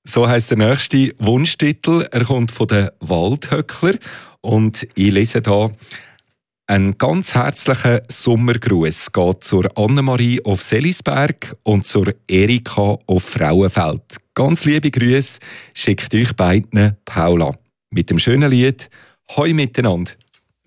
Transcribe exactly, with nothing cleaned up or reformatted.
So heisst der nächste Wunschtitel. Er kommt von den Waldhöckler. Und ich lese hier: Ein ganz herzlichen Sommergruß geht zur Annemarie auf Selisberg und zur Erika auf Frauenfeld. Ganz liebe Grüße schickt euch beiden Paula. Mit dem schönen Lied «Hoi miteinander».